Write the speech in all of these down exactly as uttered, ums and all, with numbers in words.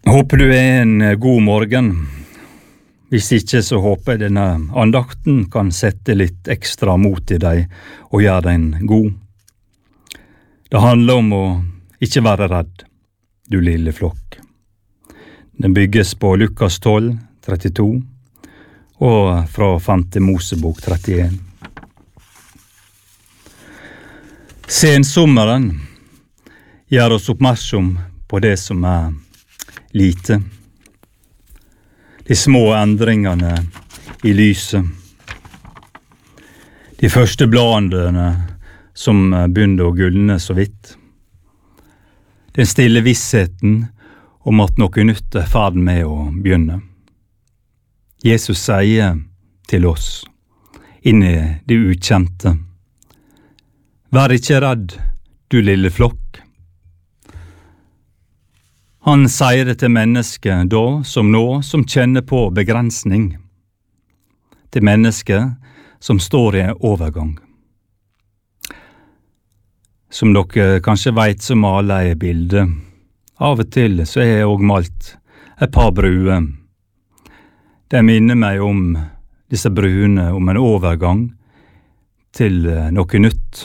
Håper du er en god morgen. Hvis ikke så håper jeg denne andakten kan sette litt ekstra mot i deg og gjøre den god. Det handler om å ikke være redd, du lille flokk. Den bygges på Lukas tolv, trettito og fra femte Mosebok trettien. Sensommeren gjør oss oppmerksom på det som er lite. De små endringene i lyset. De første bladene som begynner å gulne så vidt. Den stille vissheten om at noe nytt er ferd med å begynne. Jesus sier til oss, inn i det ukjente, vær ikke redd, du lille flokk. Han sier det til mennesker da som nå, som kjenner på begrensning. Til mennesker som står i en overgang. Som dere kanskje vet, så maler jeg bilder. Av og til så har jeg også malt et par bruer. Det minner meg om disse bruene, om en overgang til noe nytt.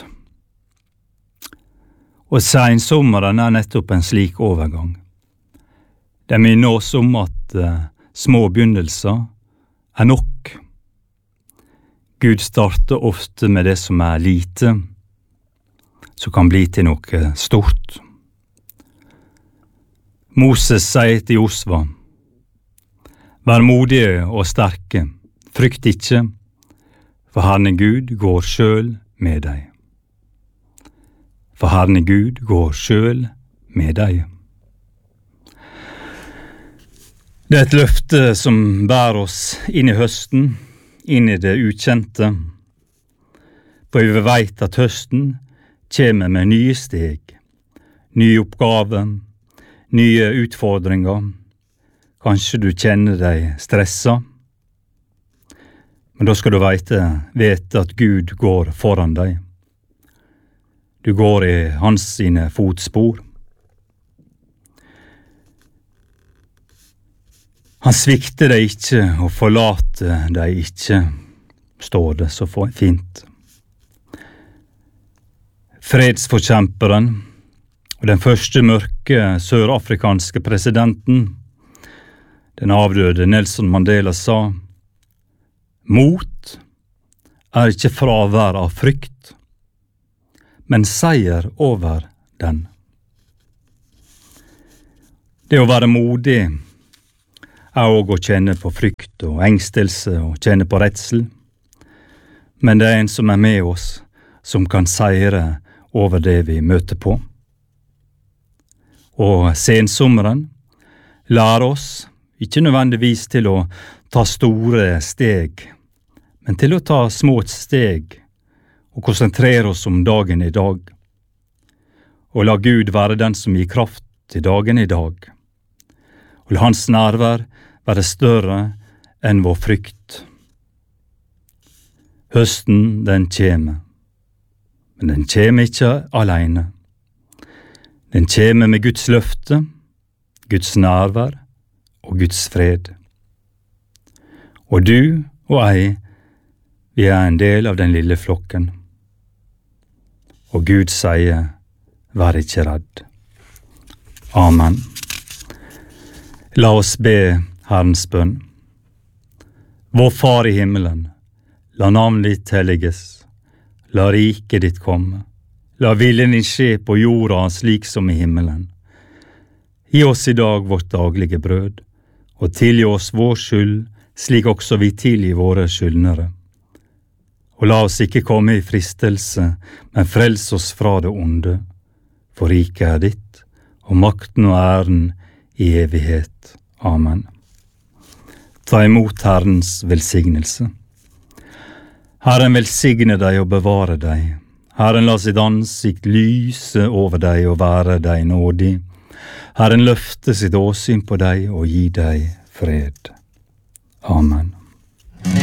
Og sensommeren er nettopp en slik overgang. Det minner oss om at uh, små begynnelser er nok. Gud starter ofte med det som er lite, som kan bli til noe stort. Moses sier til Josva, vær modige og sterke, frykt ikke, for Herren Gud går selv med deg. For Herren Gud går selv med deg. Det er et løfte som bærer oss inn i høsten, inn i det ukjente. For vi vet at høsten kommer med nye steg, nye oppgaver, nye utfordringer. Kanskje du kjenner deg stressa, men da skal du vite, vite at Gud går foran deg. Du går i hans sine fotspor. Han svikter deg ikke og forlater deg ikke, står det så fint. Fredsforkjemperen og den første mørke sørafrikanske presidenten, den avdøde Nelson Mandela, sa, mot er ikke fravær av frykt, men seier over den. Det å være modig er også å kjenne på frykt og engstelse og kjenne på redsel. Men det er en som er med oss, som kan seire over det vi møter på. Og sensommeren lærer oss, ikke nødvendigvis til å ta store steg, men til å ta små steg og konsentrere oss om dagen i dag. Og la Gud være den som gir kraft til dagen i dag. Og la hans nærvær være større enn vår frykt. Høsten, den kjeme, men den kjeme ikke alene. Den kjeme med Guds løfte, Guds nærvær og Guds fred. Og du og jeg, vi er en del av den lille flokken. Og Gud sier, vær ikke redd. Amen. La oss be Herrens bønn. Vår Far i himmelen, la navnet ditt helliges, la riket ditt komme, la viljen din skje på jorda slik som i himmelen. Gi oss i dag vårt daglige brød, og tilgi oss vår skyld, slik også vi tilgir våre skyldnere. Og la oss ikke komme i fristelse, men frels oss fra det onde, for riket er ditt, og makten og æren i evighet. Amen. Ta imot Herrens velsignelse. Herren velsigne deg og bevare deg. Herren la sitt ansikt lyse over deg og være deg nådig. Herren løfte sitt åsyn på deg og gi deg fred. Amen.